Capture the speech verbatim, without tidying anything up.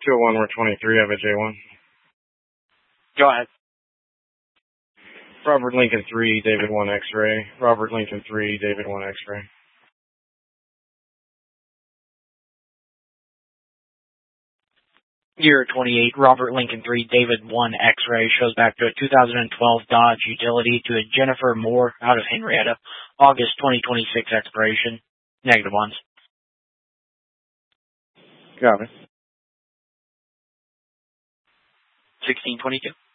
two oh one, we're twenty-three, I have a J one. Go ahead. Robert Lincoln three, David one X-ray. Robert Lincoln three, David one X-ray. Year twenty-eight, Robert Lincoln three, David one X-ray, shows back to a two thousand twelve Dodge Utility to a Jennifer Moore out of Henrietta, August twenty twenty-six expiration. Negative ones. Got it. sixteen twenty-two.